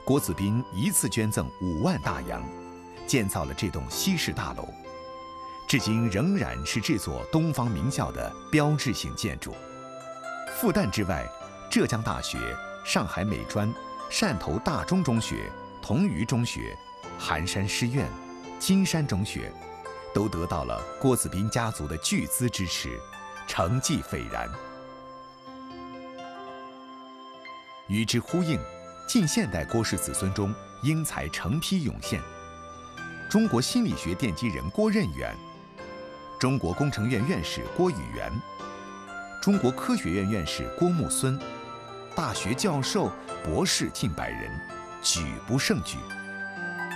郭子彬一次捐赠5万大洋，建造了这栋西式大楼，至今仍然是这座东方名校的标志性建筑。复旦之外，浙江大学、上海美专、汕头大中中学、同余中学、寒山师院、金山中学，都得到了郭子彬家族的巨资支持，成绩斐然。与之呼应，近现代郭氏子孙中英才成批涌现。中国心理学奠基人郭任远，中国工程院院士郭宇元，中国科学院院士郭木孙，大学教授、博士近100人，举不胜举。